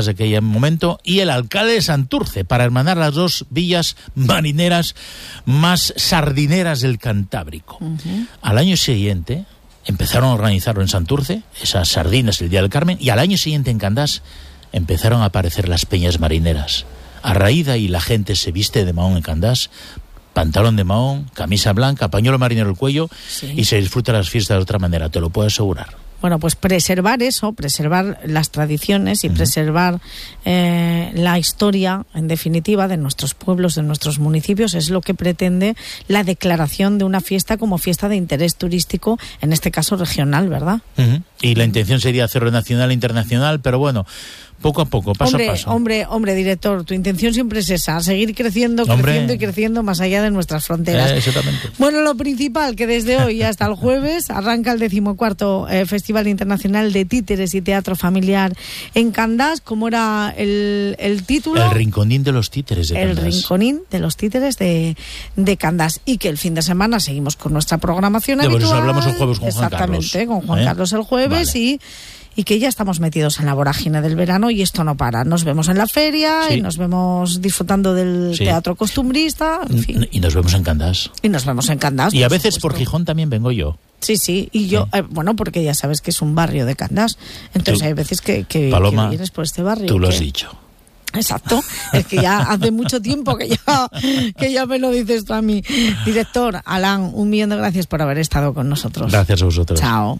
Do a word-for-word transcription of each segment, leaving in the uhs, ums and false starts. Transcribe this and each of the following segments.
de aquel momento, y el alcalde de Santurce, para hermanar las dos villas marineras más sardineras del Cantábrico. Uh-huh. Al año siguiente empezaron a organizarlo en Santurce, esas sardinas el Día del Carmen, y al año siguiente en Candás empezaron a aparecer las peñas marineras. A raíz de ahí la gente se viste de mahón en Candás, pantalón de mahón, camisa blanca, pañuelo marinero al cuello, sí. Y se disfruta las fiestas de otra manera, te lo puedo asegurar. Bueno, pues preservar eso, preservar las tradiciones y uh-huh. preservar eh, la historia, en definitiva, de nuestros pueblos, de nuestros municipios, es lo que pretende la declaración de una fiesta como fiesta de interés turístico, en este caso regional, ¿verdad? Uh-huh. Y la intención sería hacerlo nacional e internacional, pero bueno, poco a poco, paso hombre, a paso. Hombre, hombre, director, tu intención siempre es esa, seguir creciendo, creciendo hombre. y creciendo más allá de nuestras fronteras. Eh, exactamente. Bueno, lo principal, que desde hoy hasta el jueves arranca el decimocuarto eh, Festival Internacional de Títeres y Teatro Familiar en Candás. ¿Cómo era el, el título? El Rinconín de los Títeres de Candás. El Rinconín de los Títeres de, de Candás. Y que el fin de semana seguimos con nuestra programación de habitual. Por eso hablamos el jueves con Juan Carlos. Exactamente, con Juan ¿Eh? Carlos el jueves vale. y... y que ya estamos metidos en la vorágine del verano y esto no para. Nos vemos en la feria sí. y nos vemos disfrutando del sí. teatro costumbrista, en fin. Y nos vemos en Candás. Y nos vemos en Candás. Y a veces supuesto. por Gijón también vengo yo. Sí, sí, y yo, sí. Eh, bueno, porque ya sabes que es un barrio de Candás, entonces tú, hay veces que, que, Paloma, que vienes por este barrio. Tú lo que... has dicho. Exacto, es que ya hace mucho tiempo que ya, que ya me lo dices tú a mí. Director, Alan, un millón de gracias por haber estado con nosotros. Gracias a vosotros. Chao.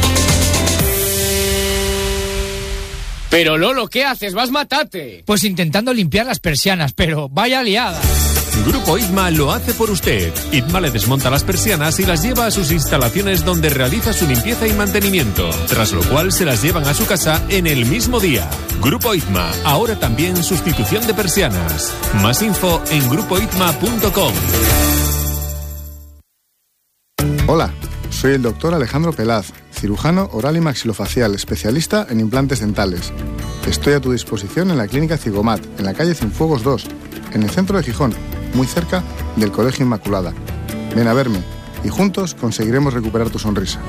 Pero Lolo, ¿qué haces? ¡Vas matate! Pues intentando limpiar las persianas, pero vaya liada. Grupo Itma lo hace por usted. Itma le desmonta las persianas y las lleva a sus instalaciones donde realiza su limpieza y mantenimiento, tras lo cual se las llevan a su casa en el mismo día. Grupo Itma, ahora también sustitución de persianas. Más info en grupo itma punto com. Hola, soy el doctor Alejandro Pelaz, cirujano oral y maxilofacial, especialista en implantes dentales. Estoy a tu disposición en la clínica Cigomat, en la calle Cienfuegos dos, en el centro de Gijón, muy cerca del Colegio Inmaculada. Ven a verme y juntos conseguiremos recuperar tu sonrisa.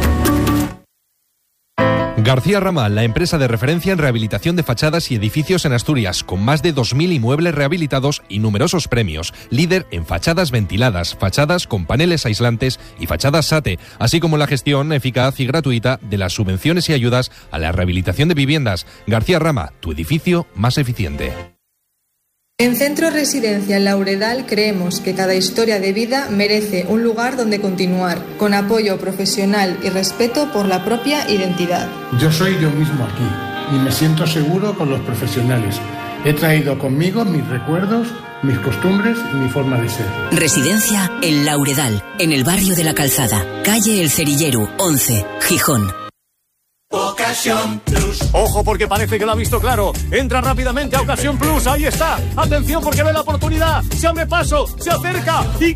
García Ramal, la empresa de referencia en rehabilitación de fachadas y edificios en Asturias, con más de dos mil inmuebles rehabilitados y numerosos premios. Líder en fachadas ventiladas, fachadas con paneles aislantes y fachadas SATE, así como la gestión eficaz y gratuita de las subvenciones y ayudas a la rehabilitación de viviendas. García Rama, tu edificio más eficiente. En Centro Residencial Lauredal creemos que cada historia de vida merece un lugar donde continuar, con apoyo profesional y respeto por la propia identidad. Yo soy yo mismo aquí y me siento seguro con los profesionales. He traído conmigo mis recuerdos, mis costumbres y mi forma de ser. Residencia El Lauredal, en el barrio de La Calzada, calle El Cerillero, once, Gijón. Ocasión Plus. Ojo, porque parece que lo ha visto claro. Entra rápidamente a Ocasión Plus. Ahí está. Atención, porque ve la oportunidad. Se abre paso, se acerca y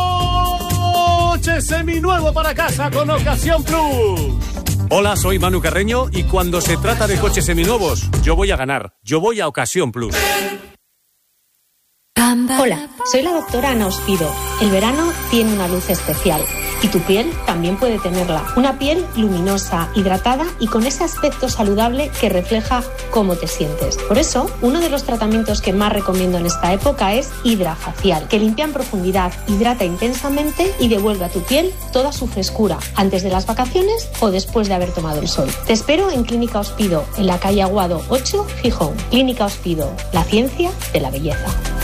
coche seminuevo para casa con Ocasión Plus. Hola, soy Manu Carreño y cuando se trata de coches seminuevos, yo voy a ganar. Yo voy a Ocasión Plus. Hola, soy la doctora Ana Ospido. El verano tiene una luz especial y tu piel también puede tenerla. Una piel luminosa, hidratada y con ese aspecto saludable que refleja cómo te sientes. Por eso, uno de los tratamientos que más recomiendo en esta época es Hidrafacial, que limpia en profundidad, hidrata intensamente y devuelve a tu piel toda su frescura, antes de las vacaciones o después de haber tomado el sol. Te espero en Clínica Ospido, en la calle Aguado ocho, Gijón. Clínica Ospido, la ciencia de la belleza.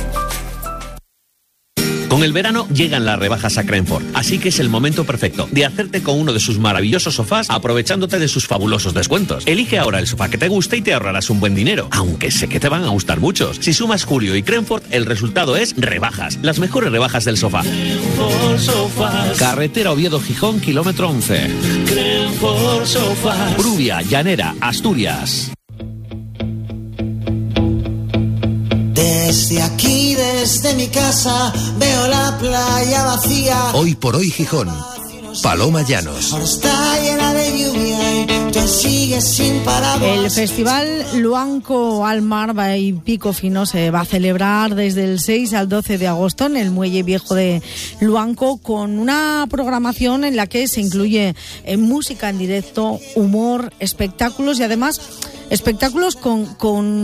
Con el verano llegan las rebajas a Crenford, así que es el momento perfecto de hacerte con uno de sus maravillosos sofás aprovechándote de sus fabulosos descuentos. Elige ahora el sofá que te guste y te ahorrarás un buen dinero, aunque sé que te van a gustar muchos. Si sumas Julio y Crenford, el resultado es rebajas, las mejores rebajas del sofá. Carretera Oviedo-Gijón, kilómetro once. Prubia, Llanera, Asturias. Desde aquí, desde mi casa, veo la playa vacía. Hoy por hoy Gijón. Paloma Llanos. Ahora está llena de lluvia y tú sigues sin paraguas. El Festival Luanco al Mar y Pico Fino se va a celebrar desde el seis al doce de agosto en el Muelle Viejo de Luanco, con una programación en la que se incluye música en directo, humor, espectáculos y además espectáculos con, con